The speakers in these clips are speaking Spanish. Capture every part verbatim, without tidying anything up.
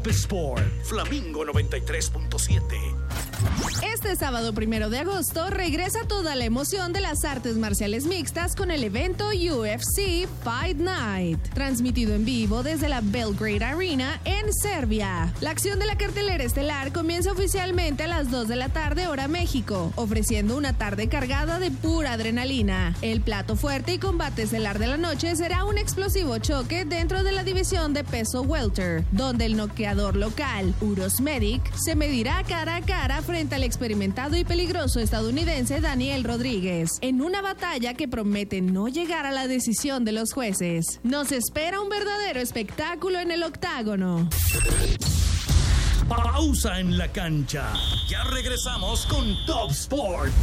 Sport, Flamingo noventa y tres punto siete. Este sábado primero de agosto regresa toda la emoción de las artes marciales mixtas con el evento U F C Fight Night, transmitido en vivo desde la Belgrade Arena en Serbia. La acción de la cartelera estelar comienza oficialmente a las dos de la tarde hora México, ofreciendo una tarde cargada de pura adrenalina. El plato fuerte y combate estelar de la noche será un explosivo choque dentro de la división de peso welter, donde el noqueador local, Uros Medic, se medirá cara a cara frente al experimentado y peligroso estadounidense Daniel Rodríguez, en una batalla que promete no llegar a la decisión de los jueces. Nos espera un verdadero espectáculo en el octágono. Pausa en la cancha. Ya regresamos con Top Sport.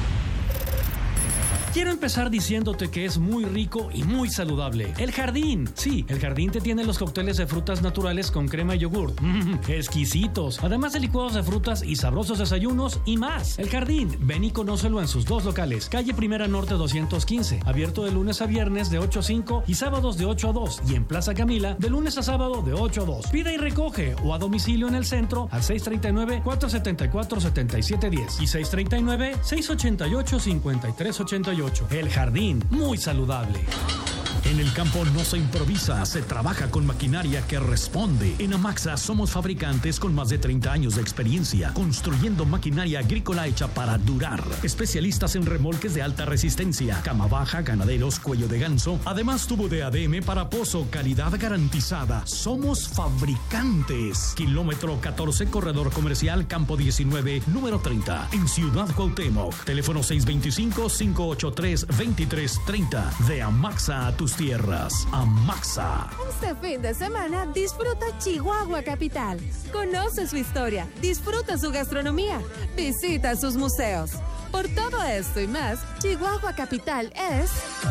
Quiero empezar diciéndote que es muy rico y muy saludable. El Jardín. Sí, El Jardín te tiene los cócteles de frutas naturales con crema y yogur. Mmm, exquisitos. Además de licuados de frutas y sabrosos desayunos y más. El Jardín. Ven y conócelo en sus dos locales. Calle Primera Norte doscientos quince. Abierto de lunes a viernes de ocho a cinco y sábados de ocho a dos. Y en Plaza Camila de lunes a sábado de ocho a dos. Pide y recoge o a domicilio en el centro al seis tres nueve, cuatro siete cuatro, siete siete uno cero y seis tres nueve, seis ocho ocho, cinco tres ocho ocho. El Jardín, muy saludable. En el campo no se improvisa, se trabaja con maquinaria que responde. En Amaxa somos fabricantes con más de treinta años de experiencia, construyendo maquinaria agrícola hecha para durar. Especialistas en remolques de alta resistencia, cama baja, ganaderos, cuello de ganso. Además, tubo de A D M para pozo, calidad garantizada. Somos fabricantes. Kilómetro catorce, corredor comercial, campo diecinueve, número treinta, en Ciudad Cuauhtémoc. Teléfono seis dos cinco, cinco ocho tres, dos tres tres cero. De Amaxa a tus tierras. Amaxa. Este fin de semana disfruta Chihuahua Capital. Conoce su historia, disfruta su gastronomía, visita sus museos. Por todo esto y más, Chihuahua Capital es...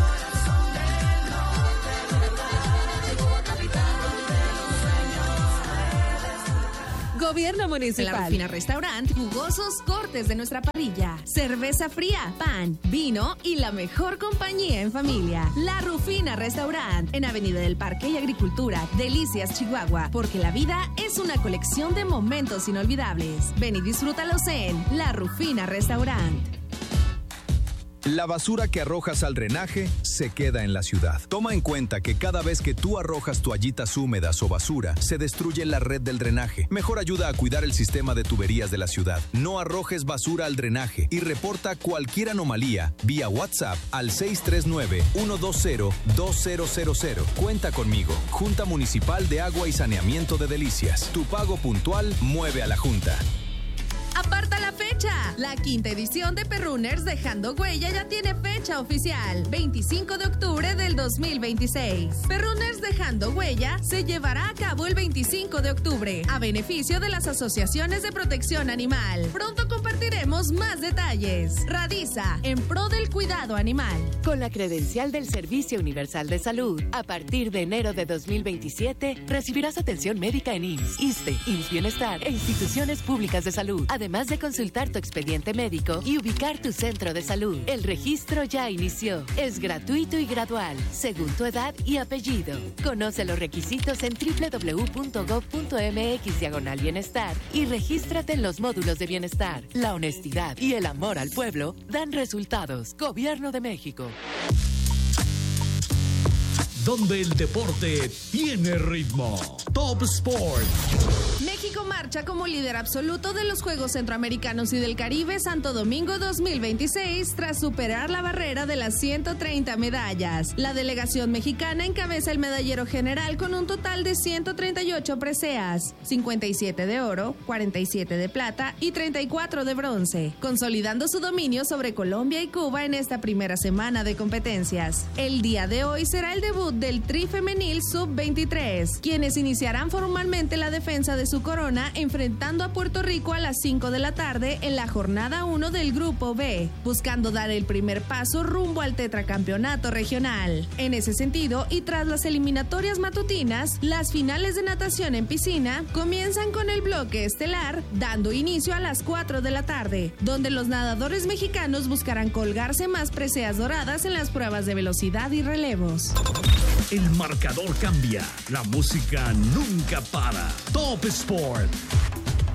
Gobierno Municipal. La Rufina Restaurant, jugosos cortes de nuestra parrilla, cerveza fría, pan, vino y la mejor compañía en familia. La Rufina Restaurant, en Avenida del Parque y Agricultura, Delicias, Chihuahua, porque la vida es una colección de momentos inolvidables. Ven y disfrútalos en La Rufina Restaurant. La basura que arrojas al drenaje se queda en la ciudad. Toma en cuenta que cada vez que tú arrojas toallitas húmedas o basura, se destruye la red del drenaje. Mejor ayuda a cuidar el sistema de tuberías de la ciudad. No arrojes basura al drenaje y reporta cualquier anomalía vía WhatsApp al seis tres nueve, uno dos cero, dos cero cero cero. Cuenta conmigo. Junta Municipal de Agua y Saneamiento de Delicias. Tu pago puntual mueve a la Junta. ¡Aparta la fecha! La quinta edición de Perrunners Dejando Huella ya tiene fecha oficial, veinticinco de octubre del dos mil veintiséis. Perrunners Dejando Huella se llevará a cabo el veinticinco de octubre, a beneficio de las asociaciones de protección animal. Pronto compartiremos más detalles. Radiza, en pro del cuidado animal. Con la credencial del Servicio Universal de Salud, a partir de enero de dos mil veintisiete, recibirás atención médica en I M S S, ISSSTE, I M S S Bienestar e instituciones públicas de salud. Además de consultar tu expediente médico y ubicar tu centro de salud. El registro ya inició. Es gratuito y gradual, según tu edad y apellido. Conoce los requisitos en doble u doble u doble u punto gob punto eme equis diagonal bienestar y regístrate en los módulos de bienestar. La honestidad y el amor al pueblo dan resultados. Gobierno de México. Donde el deporte tiene ritmo. Top Sport. México marcha como líder absoluto de los Juegos Centroamericanos y del Caribe Santo Domingo dos mil veintiséis tras superar la barrera de las ciento treinta medallas. La delegación mexicana encabeza el medallero general con un total de ciento treinta y ocho preseas, cincuenta y siete de oro, cuarenta y siete de plata y treinta y cuatro de bronce, consolidando su dominio sobre Colombia y Cuba en esta primera semana de competencias. El día de hoy será el debut del Tri Femenil sub veintitrés, quienes iniciarán formalmente la defensa de su corona Corona enfrentando a Puerto Rico a las cinco de la tarde en la jornada uno del Grupo B, buscando dar el primer paso rumbo al tetracampeonato regional. En ese sentido, y tras las eliminatorias matutinas, las finales de natación en piscina comienzan con el bloque estelar, dando inicio a las cuatro de la tarde, donde los nadadores mexicanos buscarán colgarse más preseas doradas en las pruebas de velocidad y relevos. El marcador cambia, la música nunca para. Top Sport.